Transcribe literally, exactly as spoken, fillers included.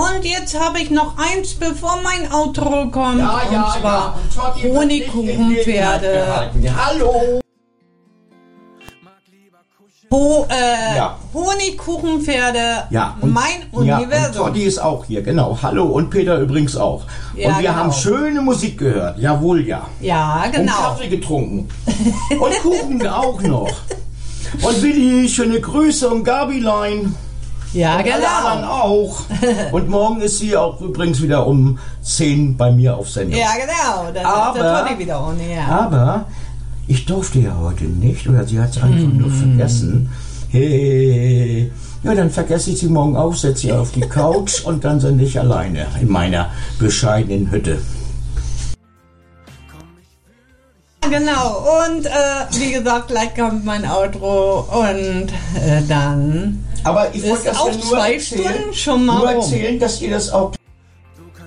Und jetzt habe ich noch eins, bevor mein Outro kommt. Ja, ja, und zwar ja. Honigkuchenpferde. Hallo. Ho, äh, Ja. Honigkuchenpferde, Ja, und, mein ja, und Universum. Totti ist auch hier, genau. Hallo, und Peter übrigens auch. Ja, und wir genau. haben schöne Musik gehört, jawohl, ja. Ja, Und genau. Kaffee getrunken. Und Kuchen auch noch. Und Willi, schöne Grüße und Gabilein. Ja, und alle anderen genau. auch. Und morgen ist sie auch übrigens wieder um zehn bei mir auf Sendung. Ja, genau. Dann Aber- ist der Totti wieder ohne, ja. Aber ich durfte ja heute nicht, oder sie hat es einfach nur vergessen. Hey, ja, dann vergesse ich sie morgen auch, setze sie auf die Couch und dann sind ich alleine in meiner bescheidenen Hütte. Genau, und äh, wie gesagt, gleich kommt mein Outro und äh, dann Aber ich wollte ist das auch ja nur zwei erzählen, Stunden schon mal nur rum. erzählen, dass ihr das auch